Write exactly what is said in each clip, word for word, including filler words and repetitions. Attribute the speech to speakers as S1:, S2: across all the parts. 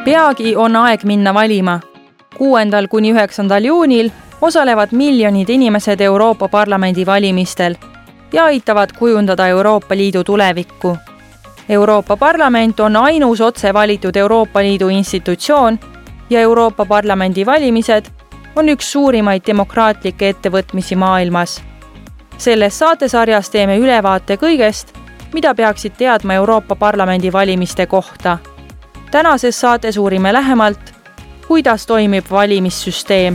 S1: Peagi on aeg minna valima. kuuendal kuni üheksandal juunil osalevad miljonid inimesed Euroopa Parlamendi valimistel ja aitavad kujundada Euroopa Liidu tulevikku. Euroopa Parlament on ainus otse valitud Euroopa Liidu institutsioon ja Euroopa Parlamendi valimised on üks suurimaid demokraatlikke ettevõtmisi maailmas. Selles saatesarjas teeme ülevaate kõigest, mida peaksid teadma Euroopa Parlamendi valimiste kohta. Tänases saates uurime lähemalt, kuidas toimib valimissüsteem.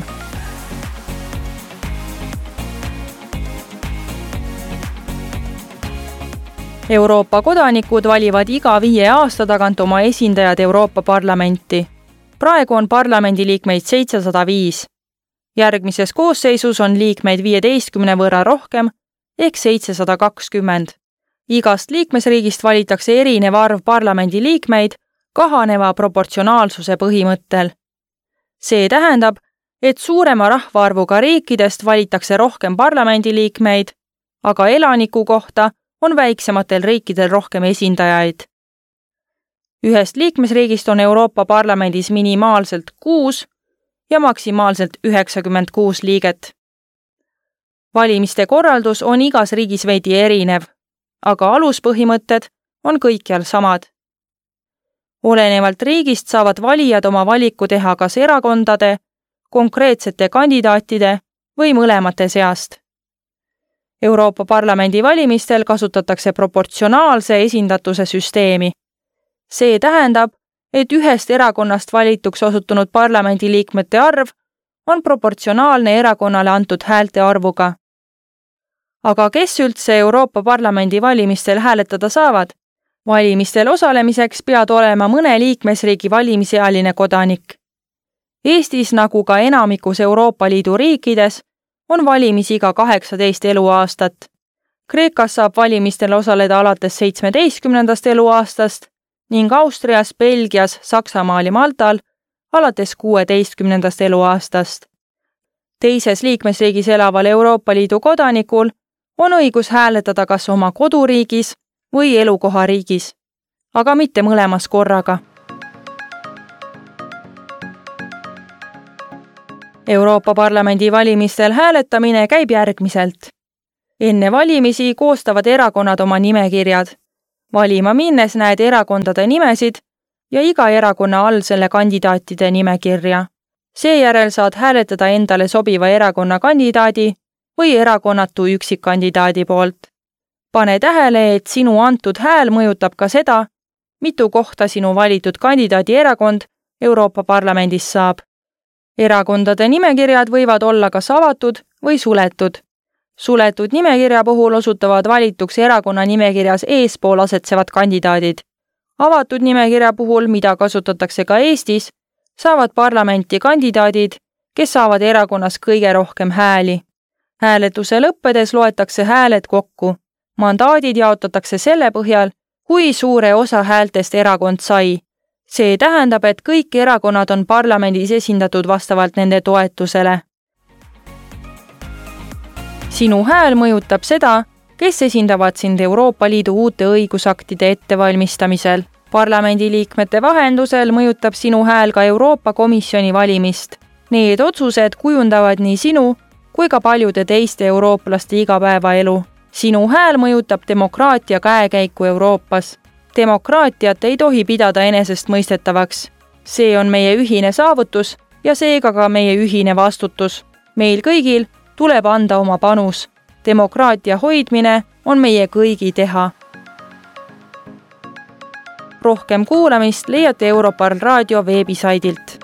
S1: Euroopa kodanikud valivad iga viie aasta tagant oma esindajad Euroopa Parlamenti. Praegu on parlamendi liikmeid seitsesada viis. Järgmises koosseisus on liikmeid viieteistkümne võrra rohkem ehk seitsesada kakskümmend. Igast liikmesriigist valitakse erinev arv parlamendi liikmeid kahaneva proportsionaalsuse põhimõttel. See tähendab, et suurema rahvaarvuga riikidest valitakse rohkem parlamendi liikmeid, aga elaniku kohta on väiksematel riikidel rohkem esindajaid. Ühest liikmesriigist on Euroopa Parlamendis minimaalselt kuus ja maksimaalselt üheksakümmend kuus liiget. Valimiste korraldus on igas riigis veidi erinev, aga aluspõhimõtted on kõikjal samad. Olenevalt riigist saavad valijad oma valiku teha kas erakondade, konkreetsete kandidaatide või mõlemate seast. Euroopa Parlamendi valimistel kasutatakse proportsionaalse esindatuse süsteemi. See tähendab, et ühest erakonnast valituks osutunud parlamendi liikmete arv on proportsionaalne erakonnale antud häälte arvuga. Aga kes üldse Euroopa Parlamendi valimistel hääletada saavad? Valimistel osalemiseks pead olema mõne liikmesriigi valimisealine kodanik. Eestis, nagu ka enamikus Euroopa Liidu riikides, on valimisiga kaheksateist eluaastat. Kreekas saab valimistel osaleda alates seitsmeteistkümnendast eluaastast ning Austrias, Belgias, Saksamaal ja Maltal alates kuueteistkümnendast eluaastast. Teises liikmesriigis elaval Euroopa Liidu kodanikul on õigus hääletada kas oma koduriigis või elukohariigis, aga mitte mõlemas korraga. Euroopa Parlamendi valimistel hääletamine käib järgmiselt. Enne valimisi koostavad erakonnad oma nimekirjad. Valima minnes näed erakondade nimesid ja iga erakonna all selle kandidaatide nimekirja. Seejärel saad hääletada endale sobiva erakonna kandidaadi või erakonnatu üksikkandidaadi poolt. Pane tähele, et sinu antud hääl mõjutab ka seda, mitu kohta sinu valitud kandidaadi erakond Euroopa Parlamendis saab. Erakondade nimekirjad võivad olla kas avatud või suletud. Suletud nimekirja puhul osutavad valituks erakonna nimekirjas eespool asetsevad kandidaadid. Avatud nimekirja puhul, mida kasutatakse ka Eestis, saavad parlamenti kandidaadid, kes saavad erakonnas kõige rohkem hääli. Hääletuse lõppedes loetakse hääled kokku. Mandaadid jaotatakse selle põhjal, kui suure osa häältest erakond sai. See tähendab, et kõik erakonnad on parlamendis esindatud vastavalt nende toetusele. Sinu hääl mõjutab seda, kes esindavad sind Euroopa Liidu uute õigusaktide ettevalmistamisel. Parlamendi liikmete vahendusel mõjutab sinu hääl ka Euroopa Komisjoni valimist. Need otsused kujundavad nii sinu kui ka paljude teiste eurooplaste igapäevaelu. Sinu hääl mõjutab demokraatia käekäiku Euroopas. Demokraatiat ei tohi pidada enesestmõistetavaks. See on meie ühine saavutus ja seega ka meie ühine vastutus. Meil kõigil tuleb anda oma panus. Demokraatia hoidmine on meie kõigi teha. Rohkem kuulamist leiate Europarl raadio veebisaidilt.